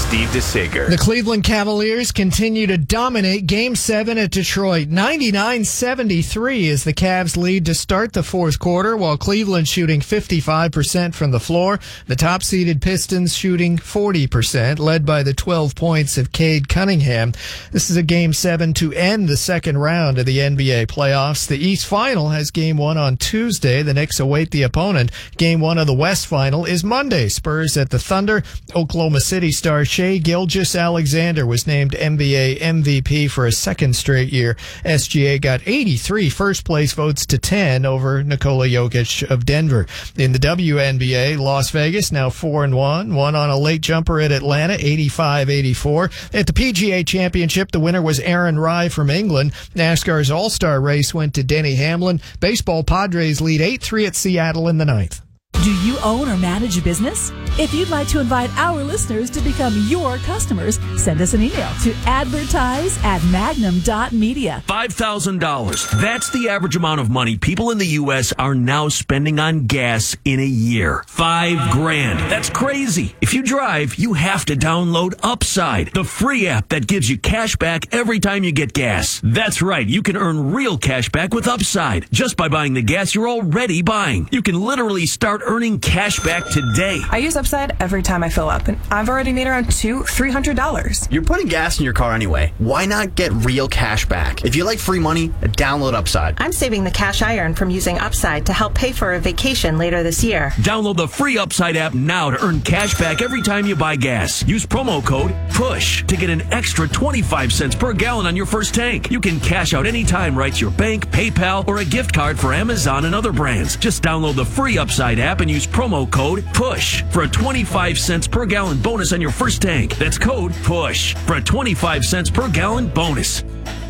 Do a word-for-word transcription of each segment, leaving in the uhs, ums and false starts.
Steve DeSager. The Cleveland Cavaliers continue to dominate Game seven at Detroit. ninety-nine seventy-three is the Cavs' lead to start the fourth quarter, while Cleveland shooting fifty-five percent from the floor. The top-seeded Pistons shooting forty percent, led by the twelve points of Cade Cunningham. This is a Game seven to end the second round of the N B A playoffs. The East Final has Game one on Tuesday. The Knicks await the opponent. Game one of the West Final is Monday. Spurs at the Thunder. Oklahoma City star Shai Gilgeous-Alexander was named N B A M V P for a second straight year. S G A got eighty-three first-place votes to ten over Nikola Jokic of Denver. In the W N B A, Las Vegas now four and one, one on a late jumper at Atlanta, eighty-five eighty-four. At the P G A Championship, the winner was Aaron Rai from England. NASCAR's All-Star race went to Denny Hamlin. Baseball Padres lead eight three at Seattle in the ninth. Do you own or manage a business? If you'd like to invite our listeners to become your customers, send us an email to advertise at magnum dot media. five thousand dollars. That's the average amount of money people in the U S are now spending on gas in a year. Five grand. That's crazy. If you drive, you have to download Upside, the free app that gives you cash back every time you get gas. That's right. You can earn real cash back with Upside just by buying the gas you're already buying. You can literally start earning cash back today. I use Upside every time I fill up, and I've already made around two, three hundred dollars. You're putting gas in your car anyway. Why not get real cash back? If you like free money, download Upside. I'm saving the cash I earn from using Upside to help pay for a vacation later this year. Download the free Upside app now to earn cash back every time you buy gas. Use promo code PUSH to get an extra twenty-five cents per gallon on your first tank. You can cash out anytime right to your bank, PayPal, or a gift card for Amazon and other brands. Just download the free Upside app and use promo code PUSH for a twenty-five cents per gallon bonus on your first tank. That's code PUSH for a twenty-five cents per gallon bonus.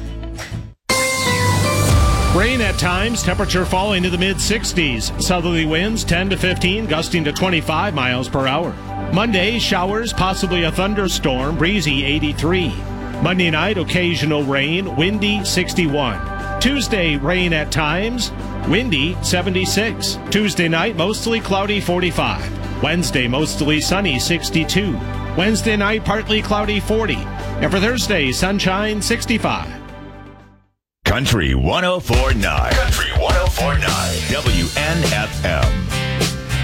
Rain at times, temperature falling to the mid sixties. Southerly winds ten to fifteen, gusting to twenty-five miles per hour. Monday, showers, possibly a thunderstorm, breezy eighty-three. Monday night, occasional rain, windy sixty-one. Tuesday, rain at times, windy seventy-six. Tuesday night, mostly cloudy forty-five. Wednesday, mostly sunny sixty-two. Wednesday night, partly cloudy forty. And for Thursday, sunshine sixty-five. Country one oh four point nine. Country one oh four point nine. W N F M.